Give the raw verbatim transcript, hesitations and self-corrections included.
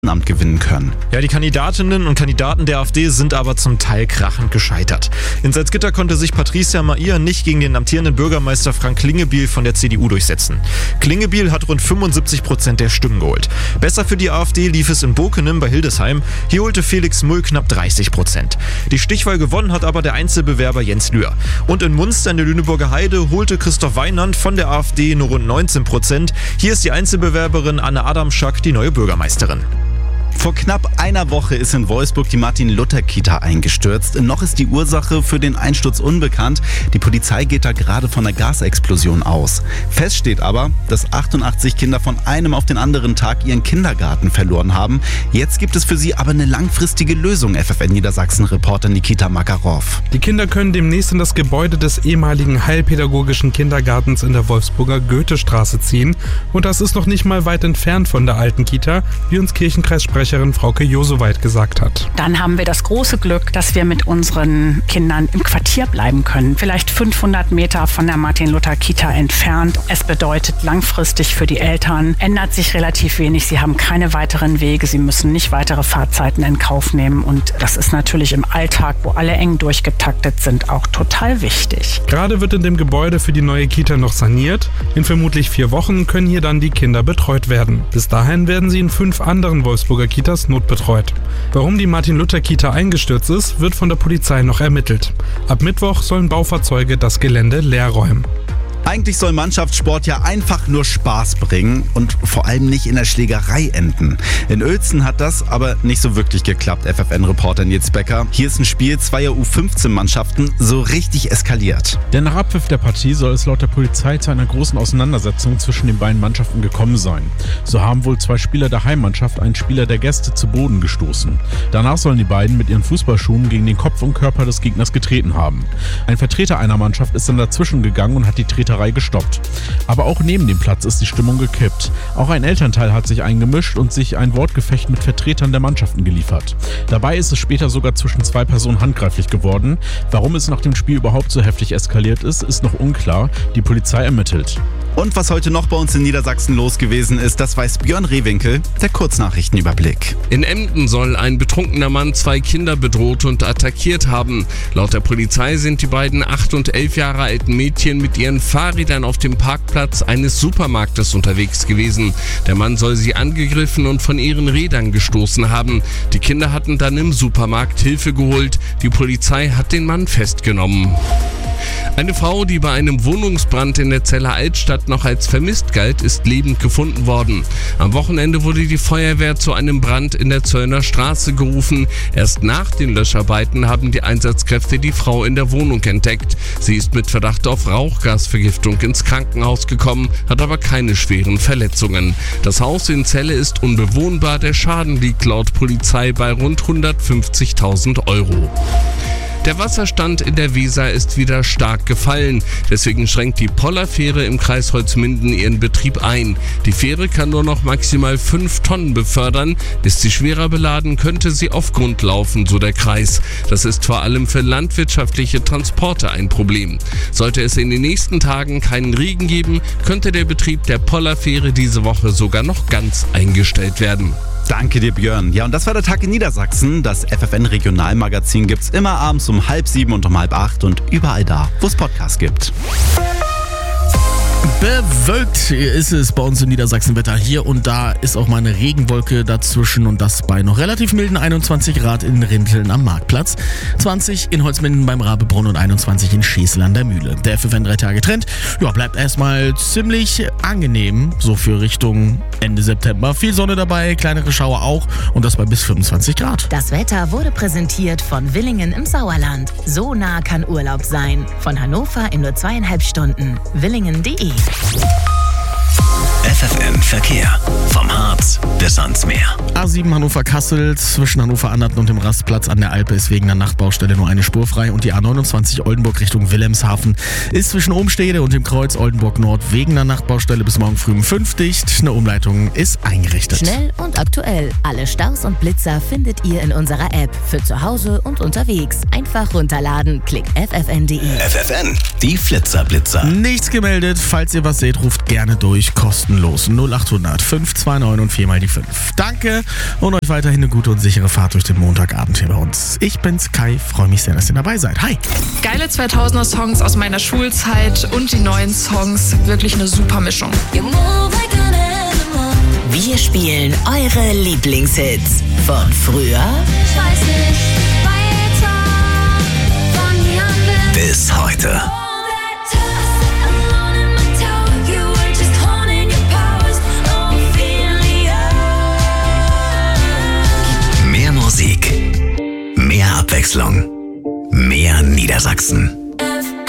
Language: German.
Amt gewinnen können. Ja, die Kandidatinnen und Kandidaten der AfD sind aber zum Teil krachend gescheitert. In Salzgitter konnte sich Patricia Mair nicht gegen den amtierenden Bürgermeister Frank Klingebiel von der C D U durchsetzen. Klingebiel hat rund fünfundsiebzig Prozent der Stimmen geholt. Besser für die AfD lief es in Bokenem bei Hildesheim. Hier holte Felix Mull knapp dreißig Prozent. Die Stichwahl gewonnen hat aber der Einzelbewerber Jens Lühr. Und in Munster in der Lüneburger Heide holte Christoph Weinand von der AfD nur rund neunzehn Prozent. Hier ist die Einzelbewerberin Anne Adamschak die neue Bürgermeisterin. Vor knapp einer Woche ist in Wolfsburg die Martin-Luther-Kita eingestürzt. Noch ist die Ursache für den Einsturz unbekannt. Die Polizei geht da gerade von einer Gasexplosion aus. Fest steht aber, dass achtundachtzig Kinder von einem auf den anderen Tag ihren Kindergarten verloren haben. Jetzt gibt es für sie aber eine langfristige Lösung, F F N Niedersachsen-Reporter Nikita Makarov. Die Kinder können demnächst in das Gebäude des ehemaligen heilpädagogischen Kindergartens in der Wolfsburger Goethestraße ziehen. Und das ist noch nicht mal weit entfernt von der alten Kita, wie uns Kirchenkreissprecherin Frauke Josoweit gesagt hat. Dann haben wir das große Glück, dass wir mit unseren Kindern im Quartier bleiben können. Vielleicht fünfhundert Meter von der Martin-Luther-Kita entfernt. Es bedeutet langfristig für die Eltern, ändert sich relativ wenig. Sie haben keine weiteren Wege, sie müssen nicht weitere Fahrzeiten in Kauf nehmen. Und das ist natürlich im Alltag, wo alle eng durchgetaktet sind, auch total wichtig. Gerade wird in dem Gebäude für die neue Kita noch saniert. In vermutlich vier Wochen können hier dann die Kinder betreut werden. Bis dahin werden sie in fünf anderen Wolfsburger Kitas notbetreut. Warum die Martin-Luther-Kita eingestürzt ist, wird von der Polizei noch ermittelt. Ab Mittwoch sollen Baufahrzeuge das Gelände leer räumen. Eigentlich soll Mannschaftssport ja einfach nur Spaß bringen und vor allem nicht in der Schlägerei enden. In Uelzen hat das aber nicht so wirklich geklappt, F F N-Reporter Nils Becker. Hier ist ein Spiel zweier U fünfzehn Mannschaften so richtig eskaliert. Denn nach Abpfiff der Partie soll es laut der Polizei zu einer großen Auseinandersetzung zwischen den beiden Mannschaften gekommen sein. So haben wohl zwei Spieler der Heimmannschaft einen Spieler der Gäste zu Boden gestoßen. Danach sollen die beiden mit ihren Fußballschuhen gegen den Kopf und Körper des Gegners getreten haben. Ein Vertreter einer Mannschaft ist dann dazwischen gegangen und hat die Treter gestoppt. Aber auch neben dem Platz ist die Stimmung gekippt. Auch ein Elternteil hat sich eingemischt und sich ein Wortgefecht mit Vertretern der Mannschaften geliefert. Dabei ist es später sogar zwischen zwei Personen handgreiflich geworden. Warum es nach dem Spiel überhaupt so heftig eskaliert ist, ist noch unklar. Die Polizei ermittelt. Und was heute noch bei uns in Niedersachsen los gewesen ist, das weiß Björn Rehwinkel, der Kurznachrichtenüberblick. In Emden soll ein betrunkener Mann zwei Kinder bedroht und attackiert haben. Laut der Polizei sind die beiden acht und elf Jahre alten Mädchen mit ihren Fahrrädern auf dem Parkplatz eines Supermarktes unterwegs gewesen. Der Mann soll sie angegriffen und von ihren Rädern gestoßen haben. Die Kinder hatten dann im Supermarkt Hilfe geholt. Die Polizei hat den Mann festgenommen. Eine Frau, die bei einem Wohnungsbrand in der Zeller Altstadt noch als vermisst galt, ist lebend gefunden worden. Am Wochenende wurde die Feuerwehr zu einem Brand in der Zöllner Straße gerufen. Erst nach den Löscharbeiten haben die Einsatzkräfte die Frau in der Wohnung entdeckt. Sie ist mit Verdacht auf Rauchgasvergiftung ins Krankenhaus gekommen, hat aber keine schweren Verletzungen. Das Haus in Celle ist unbewohnbar. Der Schaden liegt laut Polizei bei rund hundertfünfzigtausend Euro. Der Wasserstand in der Weser ist wieder stark gefallen. Deswegen schränkt die Pollerfähre im Kreis Holzminden ihren Betrieb ein. Die Fähre kann nur noch maximal fünf Tonnen befördern. Ist sie schwerer beladen, könnte sie auf Grund laufen, so der Kreis. Das ist vor allem für landwirtschaftliche Transporte ein Problem. Sollte es in den nächsten Tagen keinen Regen geben, könnte der Betrieb der Pollerfähre diese Woche sogar noch ganz eingestellt werden. Danke dir, Björn. Ja, und das war der Tag in Niedersachsen. Das F F N-Regionalmagazin gibt's immer abends um halb sieben und um halb acht und überall da, wo es Podcasts gibt. Bewölkt ist es bei uns im Niedersachsenwetter. Hier und da ist auch mal eine Regenwolke dazwischen und das bei noch relativ milden einundzwanzig Grad in Rinteln am Marktplatz, zwanzig in Holzminden beim Rabebrunn und einundzwanzig in Schesel an der Mühle. Der F F N drei Tage Trend, ja, bleibt erstmal ziemlich angenehm, so für Richtung Ende September. Viel Sonne dabei, kleinere Schauer auch und das bei bis fünfundzwanzig Grad. Das Wetter wurde präsentiert von Villingen im Sauerland. So nah kann Urlaub sein. Von Hannover in nur zweieinhalb Stunden. Villingen punkt de F F N Verkehr. Vom Harz bis ans Meer. A sieben Hannover-Kassel zwischen Hannover-Anhalten und dem Rastplatz an der Alpe ist wegen einer Nachtbaustelle nur eine Spur frei und die A neunundzwanzig Oldenburg Richtung Wilhelmshaven ist zwischen Ohmstede und dem Kreuz Oldenburg Nord wegen einer Nachtbaustelle bis morgen früh um fünf dicht. Eine Umleitung ist eingerichtet. Schnell und aktuell. Alle Staus und Blitzer findet ihr in unserer App. Für zu Hause und unterwegs. Einfach runterladen. Klick F F N punkt de. F F N, die Flitzer Blitzer. Nichts gemeldet. Falls ihr was seht, ruft gerne durch. Kosten kostenlos. null achthundert fünf zwei neun und vier mal die fünf. Danke und euch weiterhin eine gute und sichere Fahrt durch den Montagabend hier bei uns. Ich bin's, Kai, freue mich sehr, dass ihr dabei seid. Hi! Geile zweitausender Songs aus meiner Schulzeit und die neuen Songs, wirklich eine super Mischung. Wir spielen eure Lieblingshits von früher Ich weiß nicht weiter von hier an Bis heute. Mehr Musik, mehr Abwechslung, mehr Niedersachsen.